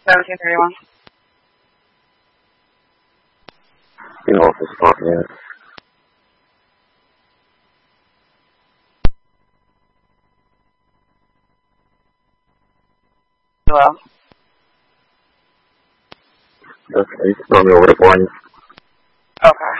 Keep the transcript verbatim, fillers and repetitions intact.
seventeen thirty-one. You know what this talking is. Hello? Okay, you can throw me over the point. Okay.